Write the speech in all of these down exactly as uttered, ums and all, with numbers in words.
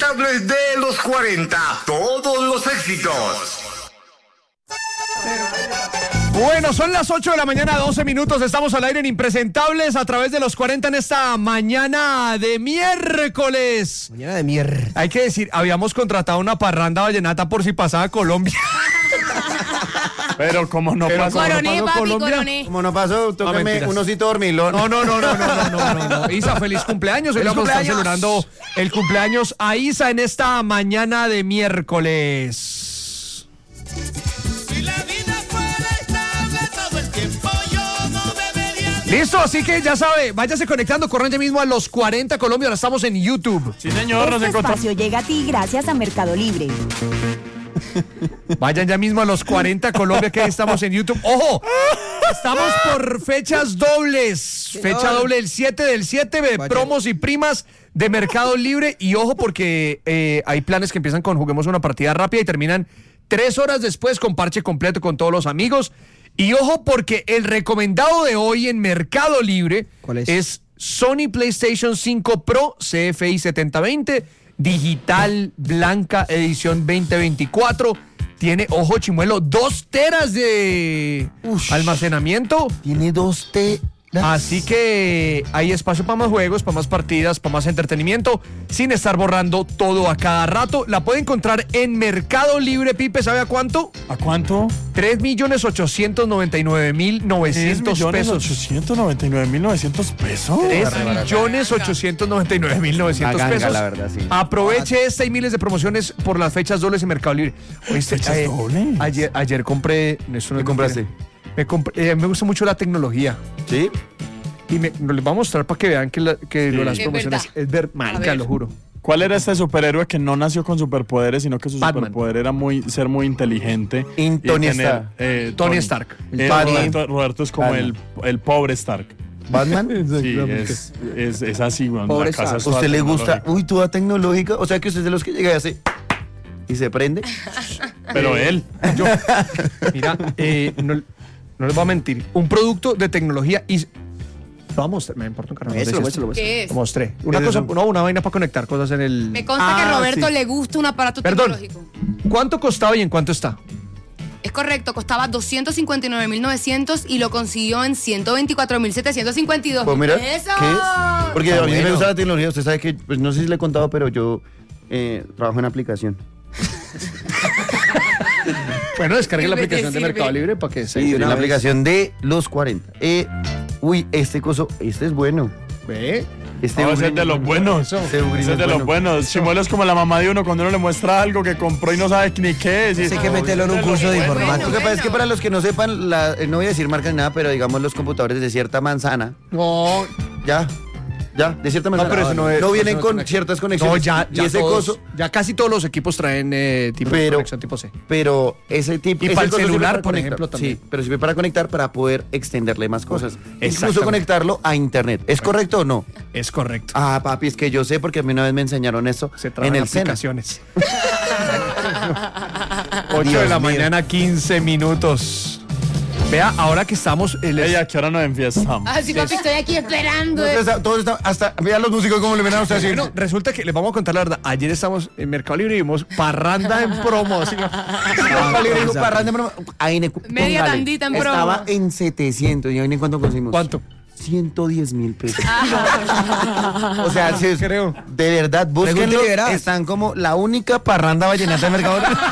impresentables de los cuarenta. Todos los éxitos. Bueno, son las ocho de la mañana, doce minutos. Estamos al aire en Impresentables a través de los cuarenta en esta mañana de miércoles. Mañana de mierda. Hay que decir, habíamos contratado una parranda vallenata por si pasaba Colombia. Pero como no Pero pasó, como no Coroné, pasó papi, Colombia. coroné. Como no pasó, tóqueme mentiras. un osito dormilón. No, no, no, no, no, no, no, no, no. Isa, feliz cumpleaños. Hoy ¡Feliz vamos a estar cumpleaños! celebrando el cumpleaños a Isa en esta mañana de miércoles. Listo, así que ya sabe, váyase conectando, corran ya mismo a los cuarenta Colombia, ahora estamos en YouTube. sí señor, nos Este encontramos. espacio llega a ti gracias a Mercado Libre. Vayan ya mismo a los cuarenta Colombia, que estamos en YouTube. ¡Ojo! Estamos por fechas dobles. Fecha doble el siete del siete, de promos y primas de Mercado Libre. Y ojo, porque eh, hay planes que empiezan con juguemos una partida rápida y terminan tres horas después con parche completo con todos los amigos. Y ojo, porque el recomendado de hoy en Mercado Libre ¿Cuál es? es Sony PlayStation cinco Pro C F I setenta veinte, digital, blanca, edición veinte veinticuatro. Tiene, ojo chimuelo, dos teras de Ush. almacenamiento. Tiene dos T. Así que hay espacio para más juegos, para más partidas, para más entretenimiento, sin estar borrando todo a cada rato. La puede encontrar en Mercado Libre, Pipe, ¿sabe a cuánto? ¿A cuánto? tres millones ochocientos noventa y nueve mil novecientos pesos. ochocientos noventa y nueve mil novecientos pesos. tres millones ochocientos noventa y nueve mil novecientos Una ganga, pesos. la verdad, sí. Aproveche esta y miles de promociones por las fechas dobles en Mercado Libre. Oíste, ¿Fechas eh, dobles? Ayer, ayer compré. Eso no ¿Qué es compraste? mentira. Me, compré, eh, me gusta mucho la tecnología. ¿Sí? Y me, no les voy a mostrar para que vean que, la, que Sí. lo- las Es promociones verdad. es ver, A marica, ver. lo juro. ¿Cuál era este superhéroe que no nació con superpoderes, sino que su Batman. superpoder era muy, ser muy inteligente? In- y Tony tener, Stark. eh, Tony Stark. Eh, Batman. Roberto, Roberto es como el, Batman. el pobre Stark. ¿Batman? Sí, es, es, es así, weón. La Pobre casa Stark. es toda ¿Usted le gusta? tecnológica. Uy, toda tecnológica. O sea que usted es de los que llega y hace. Y se prende. Pero él. Yo, mira, eh, no, no les voy a mentir. Un producto de tecnología y. Lo voy a mostrar, me importa un carajo. Muéstralo, ¿no? ¿Qué muéstralo, ¿Qué es? Lo mostré. Una ¿Qué es cosa, eso? no, una vaina para conectar cosas en el. Me consta que Ah, Roberto sí. le gusta un aparato Perdón. tecnológico. ¿Cuánto costaba y en cuánto está? Es correcto, costaba doscientos cincuenta y nueve mil novecientos y lo consiguió en ciento veinticuatro mil setecientos cincuenta y dos. Pues mira, ¡Eso! ¿qué es? Porque Está a mí sí me bueno. gusta la tecnología. Usted sabe que, pues no sé si le he contado, pero yo eh, trabajo en aplicación. Bueno, descargue la Sirve, aplicación de sirve. Mercado Libre para que se. Sí, de una una vez- aplicación de los cuarenta. Eh, uy, este coso, este es bueno. Ve. Este No, ese es Ugrin de los buenos. Eso. Este Ugrin Ese es de los buenos. Chimuelo es como la mamá de uno cuando uno le muestra algo que compró y no sabe ni qué es. y- Sí, hay que meterlo en un Ese es de curso los de buenos. informática. Lo que pasa es que bueno. para los que no sepan, la- eh, no voy a decir marcas ni nada, pero digamos los computadores de cierta manzana, No, ya, ya, de cierta manzana. pero eso no es- No eso vienen no es con conexión. ciertas conexiones. no, ya, ya y ese todos- coso, ya casi todos los equipos traen eh, tipo Pero- conexión tipo C. pero ese tipo. Y ese para el coso sirve celular, para por conectar. ejemplo, también. Sí, pero sirve para conectar para poder extenderle más cosas. Incluso Exactamente. conectarlo a internet. ¿Es correcto o no? Es correcto. Ah, papi, es que yo sé porque a mí una vez me enseñaron eso Se en trabajan el SENA. aplicaciones. ocho Dios de la mío. mañana, quince minutos. Vea, ahora que estamos. eh, les- Ey, ¿a qué hora nos enfiestamos? Ah, sí, papi, estoy aquí esperando. Todos están- todos están- hasta vean los músicos como le ven a usted así. Bueno, resulta que les vamos a contar la verdad. Ayer estamos en Mercado Libre y vimos parranda en promo. así que- Mercado Libre dijo, parranda en broma. Ahí ne- Media póngale. tandita en Estaba promo. en setecientos. ¿Y ahí en cuánto conseguimos? ¿Cuánto? ciento diez mil pesos. O sea, si es- Creo. de verdad, búsquenlo. Pregúntele, verás. Están como la única parranda vallenata de Mercado Libre.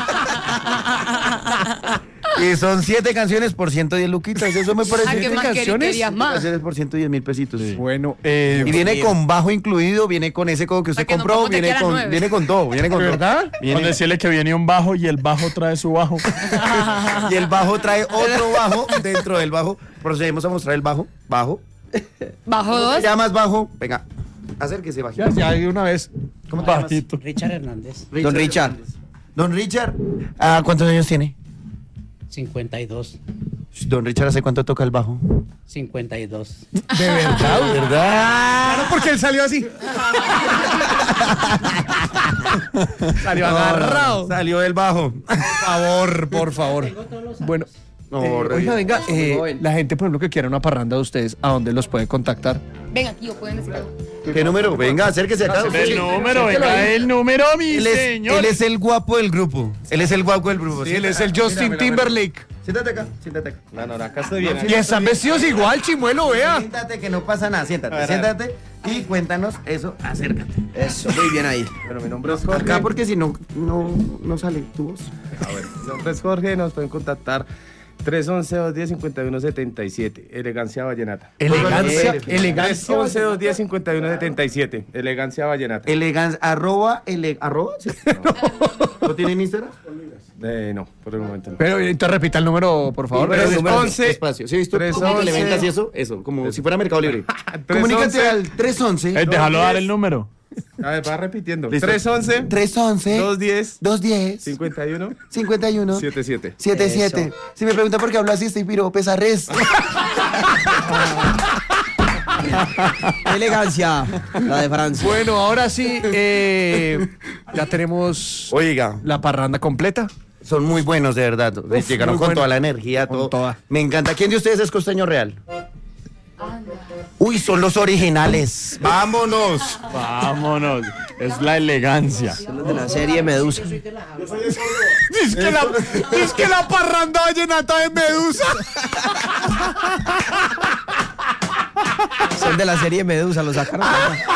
Y son siete canciones por ciento diez luquitas. Eso me parece. Ah, ¿qué ¿siete más canciones? querías más? Canciones por ciento diez mil pesitos. Bueno, eh, Y viene con bajo incluido, viene con ese codo que usted Para que nos compró, vamos de viene aquí a las con, nueve. viene con todo, viene con todo. ¿verdad? Viene- Con decirle que viene un bajo y el bajo trae su bajo. y el bajo trae otro bajo dentro del bajo. Procedemos a mostrar el bajo. Bajo. Bajo dos. Ya más bajo. Venga, acérquese bajito. ya, ya de una vez. ¿Cómo te llamas? Bajito. Richard Hernández, Don Richard. Don Richard. Ah, ¿cuántos años tiene? cincuenta y dos. Don Richard, ¿hace cuánto toca el bajo? cincuenta y dos. De verdad. ¿De verdad? Claro, porque él salió así. Salió No, agarrado. Salió del bajo. Por favor, por favor. Bueno, No, Eh, re oiga, bien. venga, eh, joven. la gente, por ejemplo, que quiera una parranda de ustedes, ¿a dónde los puede contactar? Ven aquí, o pueden decir algo. ¿Qué número? Venga, acérquese acá. El número, venga, el número, mi Él es, señor. él es el guapo del grupo. Él es el guapo del grupo. Sí, él es el Justin Timberlake. Siéntate acá, siéntate acá. No, no, acá estoy bien. Y están vestidos igual, Chimuelo, vea. Siéntate que no pasa nada, siéntate, A ver, siéntate y cuéntanos eso, acércate. Eso, muy bien ahí. Bueno, mi nombre es Jorge. Acá porque si no, no, no sale tu voz. A ver, mi nombre es Jorge, nos pueden contactar tres once, dos diez, cincuenta y uno setenta y siete. Elegancia Vallenata. Elegancia, tres elegancia. once, dos diez, cincuenta y uno setenta y siete. Elegancia Vallenata. Elegancia, arroba, ele, arroba. ¿Sí? ¿No tienen Instagram? Eh, no, por el momento no. Pero entonces repita el número, por favor. Pero tres, el número, once, despacio. ¿Sí has visto tres, cómo once. le ventas y eso? Eso, como si fuera Mercado Libre. tres, Comunícate once. al tres once. Eh, déjalo dar el número. A ver, va repitiendo. Listo. tres once, tres once. dos diez, dos diez. cincuenta y uno cincuenta y uno. setenta y siete. setenta y siete. Si me pregunta por qué hablo así, estoy piro, pesarres. Elegancia, la de Francia. Bueno, ahora sí, eh, ya tenemos Oiga, la parranda completa. son muy buenos, de verdad. Llegaron muy con bueno. toda la energía, Con todo. toda. Me encanta. ¿Quién de ustedes es costeño real? Uy, son los originales. ¡Vámonos! Vámonos. Es la elegancia. De la serie Medusa. Dice que la, dice que la parranda vallenata de Medusa. Son de la serie Medusa, lo sacaron.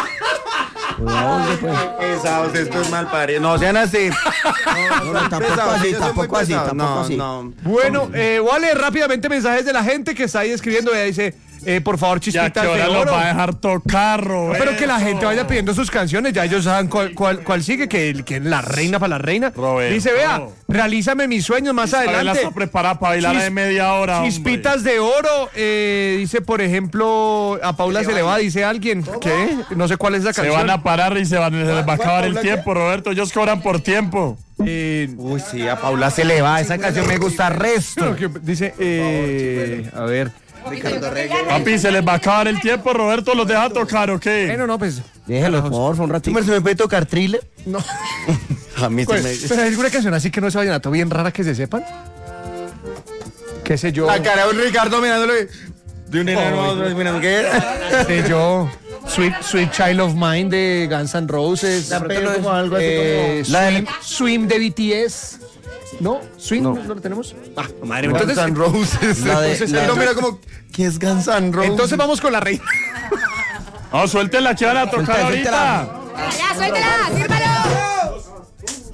Pesados, esto es mal parido. No sean así. No, no, tampoco así, tampoco así, tampoco así. No, Bueno, eh, voy a leer rápidamente mensajes de la gente que está ahí escribiendo. Ella dice, eh, por favor, Ya chispitas que de ahora los oro. va a dejar tocar, Roberto. Pero que la gente vaya pidiendo sus canciones, ya ellos saben cuál, cuál, cuál sigue, que, que es la reina para la reina. Roberto. Dice, vea, realízame mis sueños más Isabela adelante. está preparada para bailar Chis- de media hora. Chispitas de oro, eh, dice, por ejemplo, a Paula se le va, dice alguien. ¿Qué? No sé cuál es la Se canción. van a parar y se, van, se les va a acabar el tiempo, Roberto. Ellos cobran por tiempo. Eh, Uy, sí, a Paula se le va. Esa canción me gusta resto. no, que dice, eh, a ver. Papi, se les va a acabar el tiempo, Roberto. ¿Los deja tocar o qué? Bueno, no, pues. Déjelo, por favor, un ratito. ¿Se me puede tocar thriller? No. A mí se Pues, me... pero hay alguna canción así que no es vallenato bien rara que se sepan. ¿Qué sé yo? La cara de un Ricardo mirándole. De un enano a otro, mirando, ¿qué? sé yo? Sweet, Sweet Child of Mine de Guns N' Roses. La pelo como algo así Eh, como- La Swim, del- Swim de B T S. ¿No? ¿Swim? ¿No, ¿no lo tenemos? Ah, madre mía. Guns Entonces, N' Roses. La de- Entonces, la- no, mira como... ¿Qué es Guns N' Roses? entonces vamos con la reina. No, suéltenla que van a tocar Suelta, suéltala. ahorita. Ya, suéltela, sírvela.